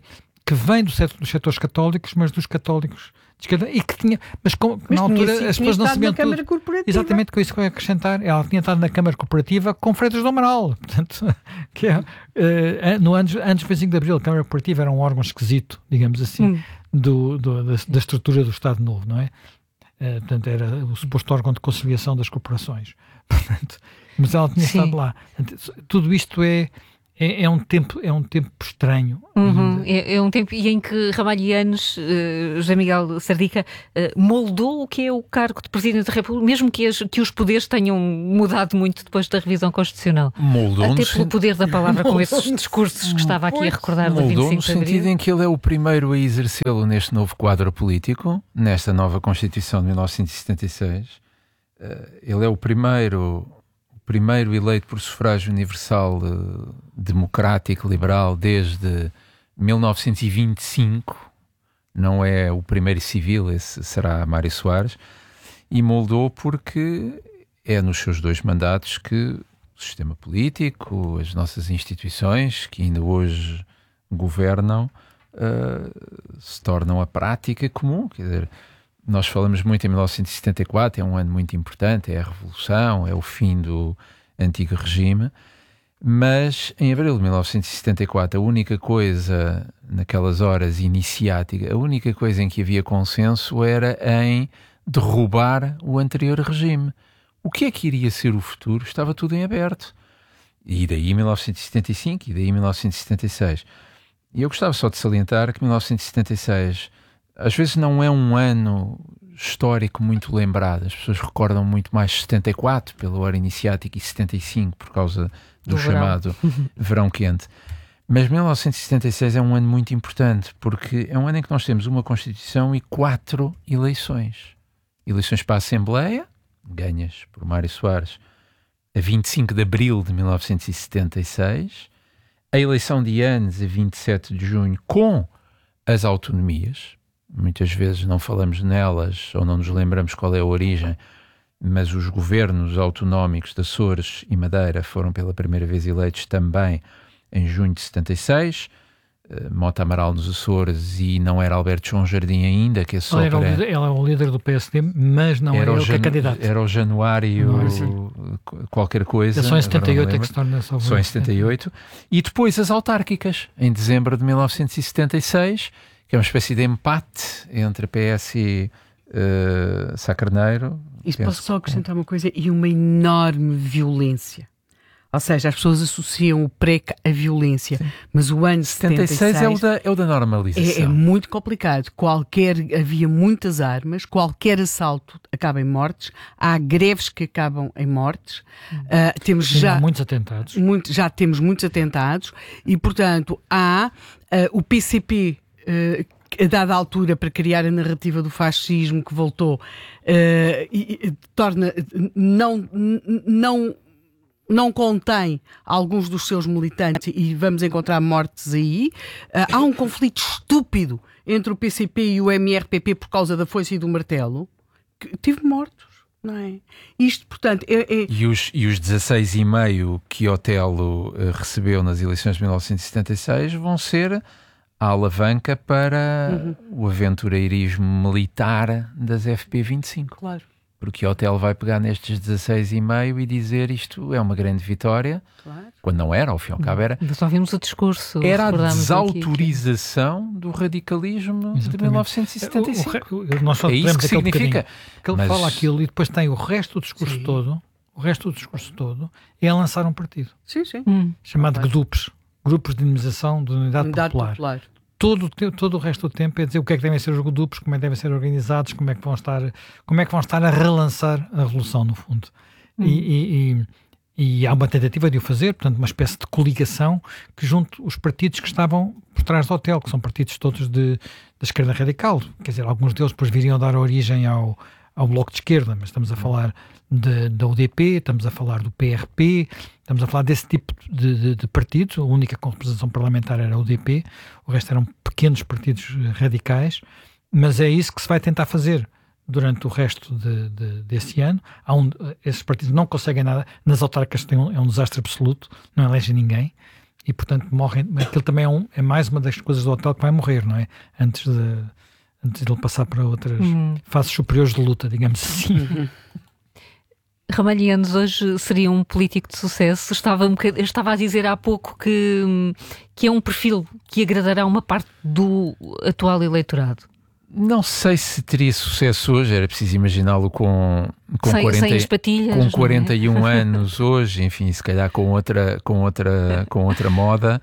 que vem dos setores católicos, mas dos católicos de esquerda, e que tinha, mas na altura as pessoas não sabiam tudo. Exatamente, com isso que eu ia acrescentar. Ela tinha estado na Câmara Corporativa com Freitas do Amaral, portanto, que no antes do 25 de Abril, a Câmara Corporativa era um órgão esquisito, digamos assim, da estrutura do Estado Novo, não é? Portanto, era o suposto órgão de conciliação das corporações. Portanto, mas ela tinha estado lá. Portanto, tudo isto é um tempo estranho. É um tempo em que Ramalhianes, José Miguel Sardica, moldou o que é o cargo de Presidente da República, mesmo que os poderes tenham mudado muito depois da revisão constitucional. Até pelo poder da palavra, com esses discursos que estava aqui a recordar do 25 de Abril. No sentido em que ele é o primeiro a exercê-lo neste novo quadro político, nesta nova Constituição de 1976. Ele é o primeiro eleito por sufrágio universal democrático, liberal, desde 1925, não é o primeiro civil, esse será Mário Soares, e moldou porque é nos seus 2 mandatos que o sistema político, as nossas instituições, que ainda hoje governam, se tornam a prática comum. Quer dizer, nós falamos muito em 1974, é um ano muito importante, é a Revolução, é o fim do antigo regime, mas em abril de 1974 a única coisa, naquelas horas iniciáticas, a única coisa em que havia consenso era em derrubar o anterior regime. O que é que iria ser o futuro? Estava tudo em aberto. E daí 1975, e daí 1976. E eu gostava só de salientar que 1976... às vezes não é um ano histórico muito lembrado. As pessoas recordam muito mais 74 pela hora iniciática e 75 por causa do chamado verão quente. Mas 1976 é um ano muito importante porque é um ano em que nós temos uma Constituição e 4 eleições. Eleições para a Assembleia, ganhas por Mário Soares, a 25 de abril de 1976. A eleição de anos a 27 de junho com as autonomias. Muitas vezes não falamos nelas ou não nos lembramos qual é a origem, mas os governos autonómicos de Açores e Madeira foram pela primeira vez eleitos também em junho de 76. Mota Amaral nos Açores e não era Alberto João Jardim ainda, que esse ele era o líder do PSD, mas não era ele que é candidato. Era o Januário qualquer coisa. É só em 78 é que se torna só em 78. E depois as autárquicas, em dezembro de 1976, que é uma espécie de empate entre PS e Sá Carneiro. Isso posso só acrescentar uma coisa, e uma enorme violência. Ou seja, as pessoas associam o PREC à violência, sim, mas o ano 76 é o da normalização. É muito complicado. Havia muitas armas, qualquer assalto acaba em mortes, há greves que acabam em mortes. Temos já muitos atentados. Já temos muitos atentados e, portanto, há o PCP... a dada altura, para criar a narrativa do fascismo que voltou, torna, não contém alguns dos seus militantes e vamos encontrar mortes aí. Há um conflito estúpido entre o PCP e o MRPP por causa da foice e do martelo, que tive mortos, não é? Isto, portanto, E os 16,5 que Otelo recebeu nas eleições de 1976 vão ser a alavanca para o aventureirismo militar das FP25. Claro. Porque o Otelo vai pegar nestes 16,5 e dizer isto é uma grande vitória, claro, quando não era, ao fim e ao cabo era. Mas ouvimos o discurso. Era a desautorização do radicalismo. Exatamente. De 1975. É isso que significa. Que ele fala aquilo e depois tem o resto do discurso todo. O resto do discurso todo é lançar um partido. Sim, sim. Chamado GDUPs, Grupos de Dinamização de Unidade Popular. Todo o resto do tempo é dizer o que é que devem ser os GDUPs, como é que devem ser organizados, como é que vão estar a relançar a revolução, no fundo. E há uma tentativa de o fazer, portanto, uma espécie de coligação que junte os partidos que estavam por trás do Otelo, que são partidos todos da esquerda radical. Quer dizer, alguns deles depois viriam dar origem ao Bloco de Esquerda, mas estamos a falar da UDP, estamos a falar do PRP, estamos a falar desse tipo de partidos. A única com representação parlamentar era a UDP, o resto eram pequenos partidos radicais, mas é isso que se vai tentar fazer durante o resto desse ano. Esses partidos não conseguem nada, nas autárquicas é um desastre absoluto, não elegem ninguém, e portanto morrem. Aquilo também é mais uma das coisas do hotel que vai morrer, não é? Antes de ele passar para outras fases superiores de luta, digamos assim. Ramalho Eanes hoje seria um político de sucesso. Estava a dizer há pouco que é um perfil que agradará uma parte do atual eleitorado. Não sei se teria sucesso hoje, era preciso imaginá-lo com 41 anos hoje, enfim, se calhar com outra moda.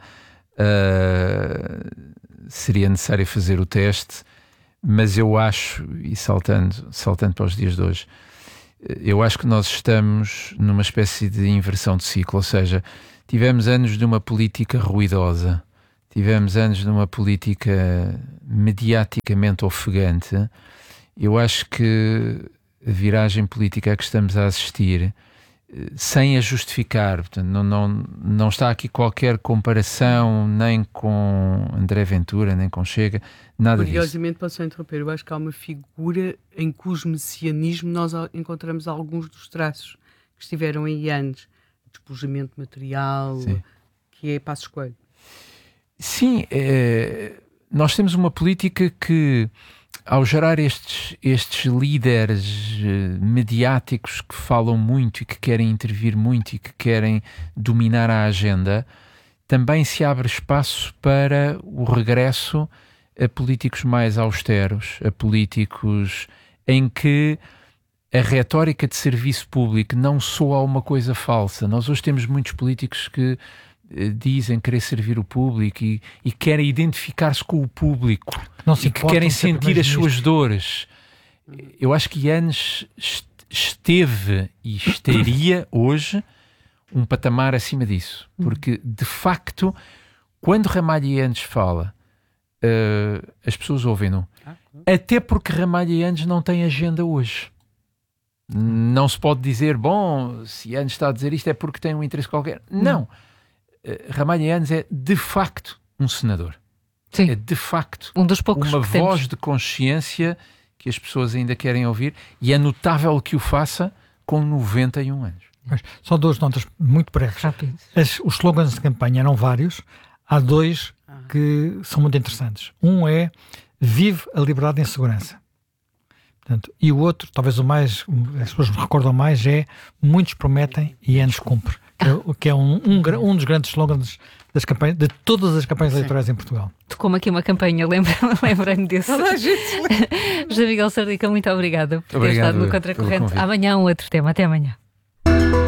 Seria necessário fazer o teste, mas eu acho, e saltando para os dias de hoje, eu acho que nós estamos numa espécie de inversão de ciclo, ou seja, tivemos anos de uma política ruidosa, tivemos anos de uma política mediaticamente ofegante. Eu acho que a viragem política a que estamos a assistir, sem a justificar, portanto, não está aqui qualquer comparação nem com André Ventura, nem com Chega, nada disso. Curiosamente, posso interromper, eu acho que há uma figura em cujo messianismo nós encontramos alguns dos traços que estiveram aí antes. Despojamento material, sim, que é Passos Coelho. Sim, nós temos uma política que, ao gerar estes líderes mediáticos que falam muito e que querem intervir muito e que querem dominar a agenda, também se abre espaço para o regresso a políticos mais austeros, a políticos em que a retórica de serviço público não soa uma coisa falsa. Nós hoje temos muitos políticos que dizem querer servir o público e querem identificar-se com o público e que querem sentir as suas dores. Eu acho que Eanes esteve e estaria hoje um patamar acima disso, porque de facto quando Ramalho Eanes fala, as pessoas ouvem-no, até porque Ramalho Eanes não tem agenda hoje. Não se pode dizer, bom, se Eanes está a dizer isto é porque tem um interesse qualquer. Não. Ramalho Eanes é de facto um senador. Sim. É de facto um dos poucos uma que voz temos de consciência que as pessoas ainda querem ouvir, e é notável que o faça com 91 anos. Mas só duas notas muito breves. Os slogans de campanha eram vários. Há dois que são muito interessantes. Um é vive a liberdade em segurança. Portanto, e o outro, talvez o mais, as pessoas recordam mais, é muitos prometem e Eanes cumpre. Que é um dos grandes slogans das campanhas, de todas as campanhas eleitorais em Portugal. Tocou-me aqui uma campanha, lembrei-me desse. José Miguel Sardica, muito obrigada por ter estado no Contracorrente. Amanhã um outro tema. Até amanhã.